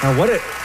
Now,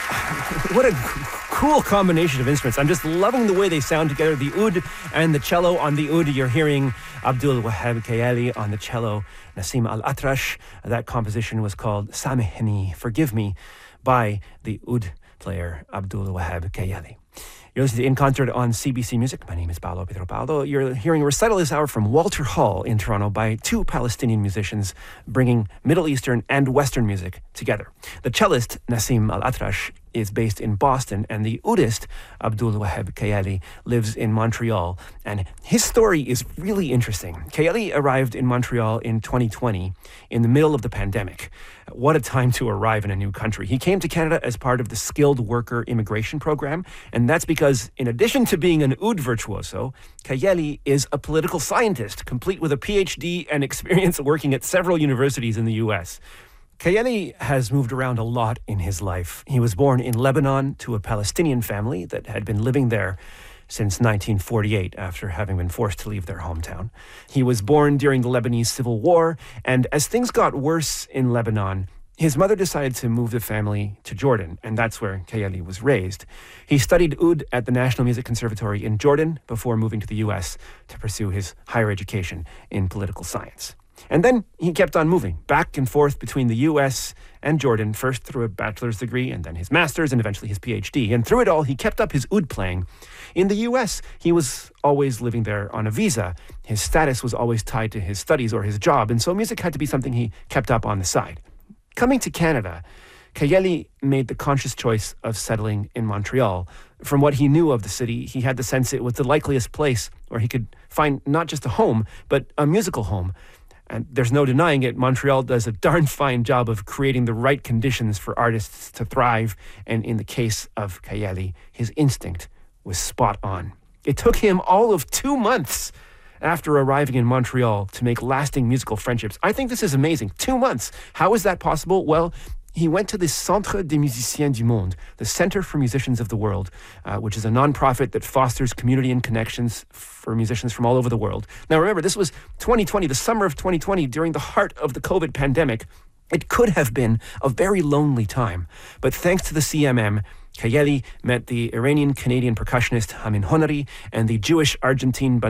what a cool combination of instruments. I'm just loving the way they sound together. The oud and the cello. On the oud, you're hearing Abdul Wahab Kayali. On the cello, Nasim Al-Atrash. That composition was called Samihni, Forgive Me, by the oud player Abdul Wahab Kayali. You're listening to In Concert on CBC Music. My name is Paolo Pedro Baldo. You're hearing a recital this hour from Walter Hall in Toronto by two Palestinian musicians bringing Middle Eastern and Western music together. The cellist, Nasim Al-Atrash, is based in Boston, and the oudist, Abdul Wahab Kayali, lives in Montreal. And his story is really interesting. Kayali arrived in Montreal in 2020 in the middle of the pandemic. What a time to arrive in a new country. He came to Canada as part of the Skilled Worker Immigration Program, and that's because, in addition to being an oud virtuoso, Kayali is a political scientist, complete with a PhD and experience working at several universities in the U.S. Kayali has moved around a lot in his life. He was born in Lebanon to a Palestinian family that had been living there since 1948 after having been forced to leave their hometown. He was born during the Lebanese Civil War, and as things got worse in Lebanon, his mother decided to move the family to Jordan, and that's where Kayali was raised. He studied oud at the National Music Conservatory in Jordan before moving to the U.S. to pursue his higher education in political science. And then he kept on moving back and forth between the U.S. and Jordan, first through a bachelor's degree and then his master's and eventually his PhD. And through it all, he kept up his oud playing. In the U.S., he was always living there on a visa. His status was always tied to his studies or his job, and so music had to be something he kept up on the side. Coming to Canada, Kayali made the conscious choice of settling in Montreal. From what he knew of the city, he had the sense it was the likeliest place where he could find not just a home, but a musical home. And there's no denying it, Montreal does a darn fine job of creating the right conditions for artists to thrive. And in the case of Kayali, his instinct was spot on. It took him all of 2 months after arriving in Montreal to make lasting musical friendships. I think this is amazing. 2 months. How is that possible? Well, he went to the Centre des Musiciens du Monde, the Center for Musicians of the World, which is a nonprofit that fosters community and connections for musicians from all over the world. Now remember, this was 2020, the summer of 2020, during the heart of the COVID pandemic. It could have been a very lonely time, but thanks to the CMM, Kayali met the Iranian-Canadian percussionist Hamin Honari and the Jewish-Argentine